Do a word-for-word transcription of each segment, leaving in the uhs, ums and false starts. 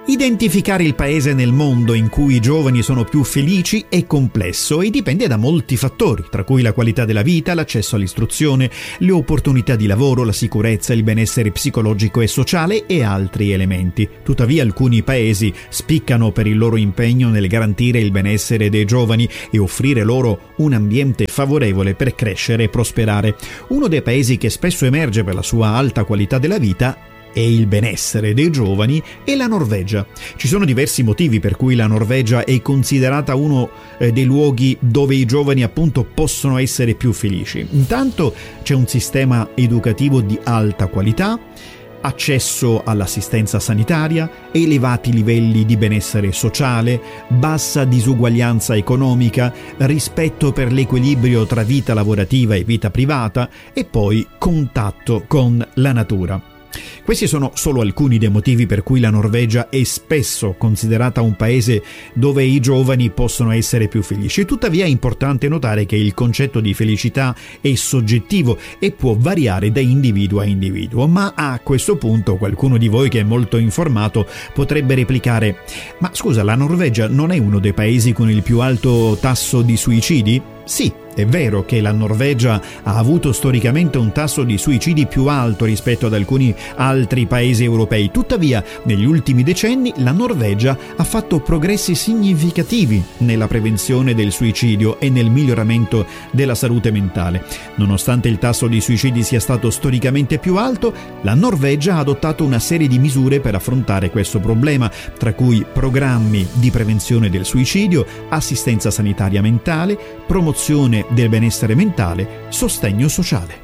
Identificare il paese nel mondo in cui i giovani sono più felici è complesso e dipende da molti fattori, tra cui la qualità della vita, l'accesso all'istruzione, le opportunità di lavoro, la sicurezza, il benessere psicologico e sociale e altri elementi. Tuttavia alcuni paesi spiccano per il loro impegno nel garantire il benessere dei giovani e offrire loro un ambiente favorevole per crescere e prosperare. Uno dei paesi che spesso emerge per la sua alta qualità della vita e il benessere dei giovani è la Norvegia. Ci sono diversi motivi per cui la Norvegia è considerata uno eh, dei luoghi dove i giovani appunto possono essere più felici. Intanto c'è un sistema educativo di alta qualità, accesso all'assistenza sanitaria, elevati livelli di benessere sociale, bassa disuguaglianza economica, rispetto per l'equilibrio tra vita lavorativa e vita privata e poi contatto con la natura. Questi sono solo alcuni dei motivi per cui la Norvegia è spesso considerata un paese dove i giovani possono essere più felici. Tuttavia è importante notare che il concetto di felicità è soggettivo e può variare da individuo a individuo, ma a questo punto qualcuno di voi che è molto informato potrebbe replicare: ma scusa, la Norvegia non è uno dei paesi con il più alto tasso di suicidi? Sì, è vero che la Norvegia ha avuto storicamente un tasso di suicidi più alto rispetto ad alcuni altri paesi europei. Tuttavia, negli ultimi decenni la Norvegia ha fatto progressi significativi nella prevenzione del suicidio e nel miglioramento della salute mentale. Nonostante il tasso di suicidi sia stato storicamente più alto, la Norvegia ha adottato una serie di misure per affrontare questo problema, tra cui programmi di prevenzione del suicidio, assistenza sanitaria mentale, promozione del benessere mentale, sostegno sociale.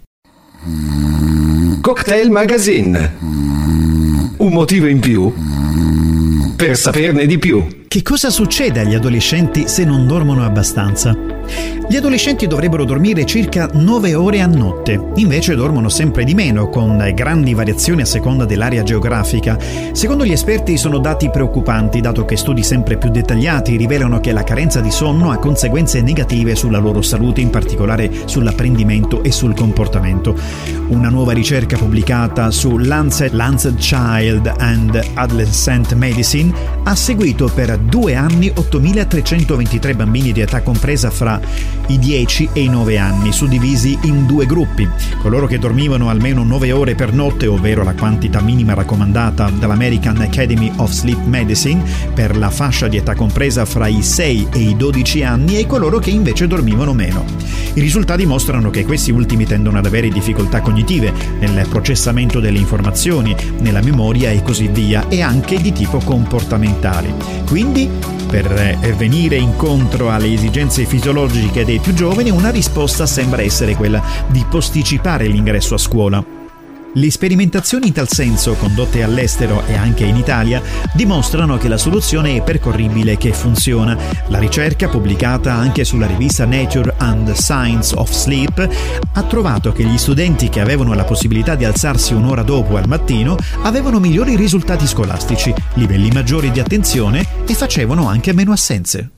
Cocktail Magazine. Un motivo in più per saperne di più. Che cosa succede agli adolescenti se non dormono abbastanza? Gli adolescenti dovrebbero dormire circa nove ore a notte, invece dormono sempre di meno, con grandi variazioni a seconda dell'area geografica. Secondo gli esperti sono dati preoccupanti, dato che studi sempre più dettagliati rivelano che la carenza di sonno ha conseguenze negative sulla loro salute, in particolare sull'apprendimento e sul comportamento. Una nuova ricerca pubblicata su Lancet, Lancet Child and Adolescent Medicine ha seguito per due anni ottomilatrecentoventitré bambini di età compresa fra i dieci e i nove anni, suddivisi in due gruppi: coloro che dormivano almeno nove ore per notte, ovvero la quantità minima raccomandata dall'American Academy of Sleep Medicine per la fascia di età compresa fra i sei e i dodici anni, e coloro che invece dormivano meno. I risultati mostrano che questi ultimi tendono ad avere difficoltà cognitive nel processamento delle informazioni, nella memoria e così via, e anche di tipo comportamentali. Quindi, per venire incontro alle esigenze fisiologiche dei più giovani, una risposta sembra essere quella di posticipare l'ingresso a scuola. Le sperimentazioni in tal senso, condotte all'estero e anche in Italia, dimostrano che la soluzione è percorribile e che funziona. La ricerca, pubblicata anche sulla rivista Nature and Science of Sleep, ha trovato che gli studenti che avevano la possibilità di alzarsi un'ora dopo al mattino avevano migliori risultati scolastici, livelli maggiori di attenzione e facevano anche meno assenze.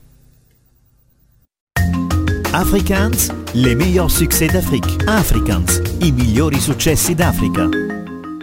Afrikaans, les meilleurs succès d'Afrique. Afrikaans, i migliori successi d'Africa.